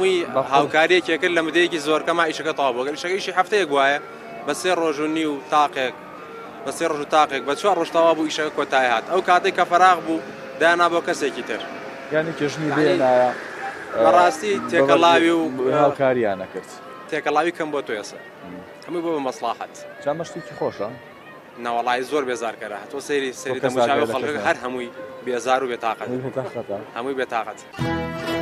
هەمووی هاوکاریەکێ کرد لە مدەیەکی زۆر کەما ئیشەکە تەواو بوو. ئیشەکە ئیشی هەفتەیەک وایە بە 3 ڕۆژ و نی و تاقێک بە 3 ڕۆژ و تاقێک بە 4 ڕۆژ تەواو بوو ئیشەکە کۆتایی هات. ئەو کاتێک کە فەراغ بوو دانا بۆ کەسێکی تر. یعنی کێشنی بێنایە بەڕاستی تێکەڵاوی و هاوکاریان نەکرد. تێکەڵاوی کەم بۆ تۆ ئێستا هەمووی بۆ بە مەسڵاحەت. جا مەشتێکی خۆشە؟ ناوەڵای زۆر بێزارکەرە تۆ سەیری دەموچاوی خەڵک هەر هەمووی بێزار و بێتاقەت هەمووی بێتاقەت.